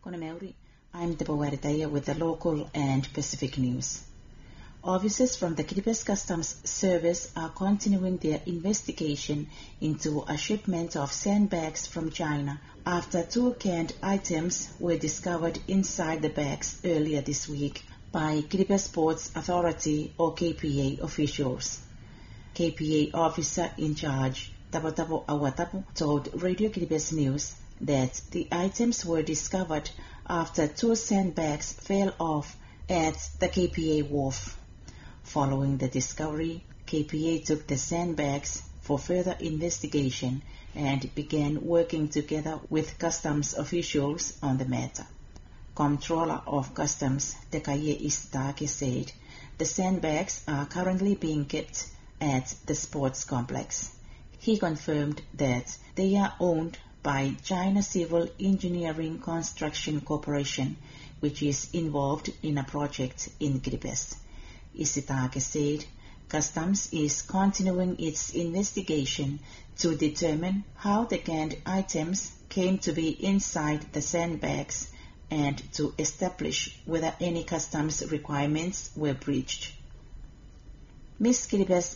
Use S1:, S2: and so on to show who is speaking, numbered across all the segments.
S1: I'm Deborah Waridaya with the local and Pacific news. Officers from the Kiribati Customs Service are continuing their investigation into a shipment of sandbags from China after 2 canned items were discovered inside the bags earlier this week by Kiribati Ports Authority or KPA officials. KPA officer in charge Tabotabo Awatapu told Radio Kiribati News that the items were discovered after 2 sandbags fell off at the KPA wharf. Following the discovery, KPA took the sandbags for further investigation and began working together with customs officials on the matter. Comptroller of Customs Tekaye Isitake said the sandbags are currently being kept at the sports complex. He confirmed that they are owned by China Civil Engineering Construction Corporation, which is involved in a project in Kiribati. Isitake said Customs is continuing its investigation to determine how the canned items came to be inside the sandbags and to establish whether any customs requirements were breached. Miss Kiribati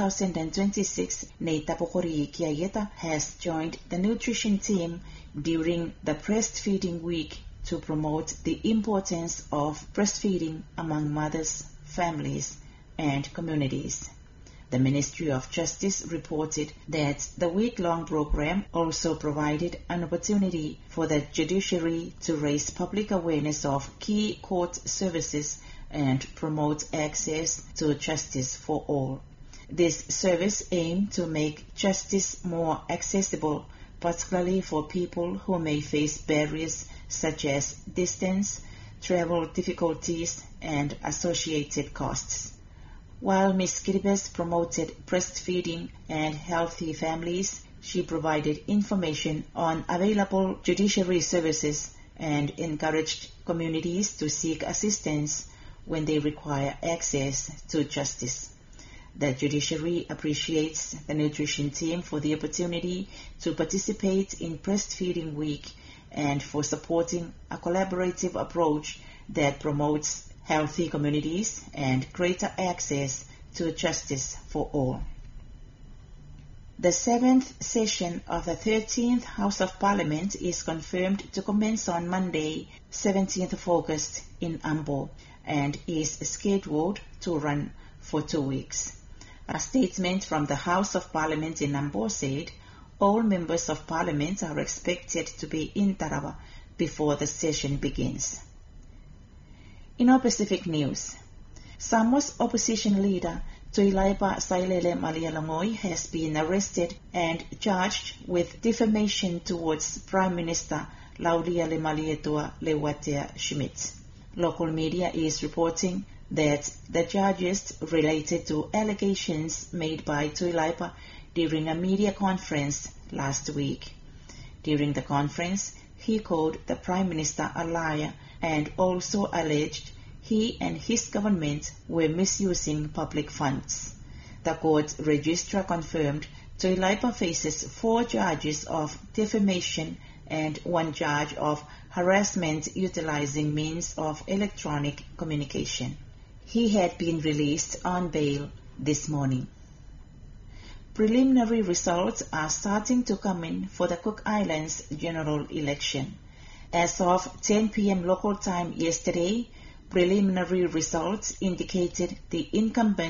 S1: 2026 Neitapokori Kiayeta has joined the nutrition team during the breastfeeding week to promote the importance of breastfeeding among mothers, families, and communities. The Ministry of Justice reported that the week-long program also provided an opportunity for the judiciary to raise public awareness of key court services and promote access to justice for all. This service aimed to make justice more accessible, particularly for people who may face barriers such as distance, travel difficulties, and associated costs. While Ms. Kiribati promoted breastfeeding and healthy families, she provided information on available judiciary services and encouraged communities to seek assistance when they require access to justice. The judiciary appreciates the nutrition team for the opportunity to participate in Breastfeeding Week and for supporting a collaborative approach that promotes healthy communities and greater access to justice for all. The 7th session of the 13th House of Parliament is confirmed to commence on Monday, 17th of August in Ambo, and is scheduled to run for 2 weeks. A statement from the House of Parliament in Ambo said all members of Parliament are expected to be in Tarawa before the session begins. In our Pacific news, Samoa's opposition leader Tuilaipa Sailele Malialangoy has been arrested and charged with defamation towards Prime Minister Laulia Lemalietua Lewatea Schmidt. Local media is reporting that the charges related to allegations made by Tuilaipa during a media conference last week. During the conference, he called the Prime Minister a liar and also alleged he and his government were misusing public funds. The court registrar confirmed Tuilaipa faces 4 charges of defamation and 1 charge of harassment utilizing means of electronic communication. He had been released on bail this morning. Preliminary results are starting to come in for the Cook Islands general election. As of 10 p.m. local time yesterday, preliminary results indicated the incumbent